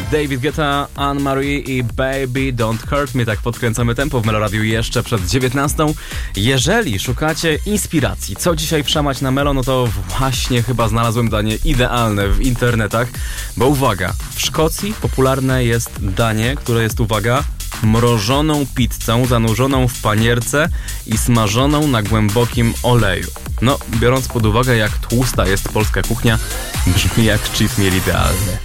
David Guetta, Anne-Marie i Baby Don't Hurt Me. Tak podkręcamy tempo w Meloradiu jeszcze przed 19. Jeżeli szukacie inspiracji, co dzisiaj wszamać na Melo, no to właśnie chyba znalazłem danie idealne w internetach. Bo uwaga, w Szkocji popularne jest danie, które jest, uwaga, mrożoną pizzą zanurzoną w panierce i smażoną na głębokim oleju. No, biorąc pod uwagę, jak tłusta jest polska kuchnia, brzmi jak cheat meal idealny.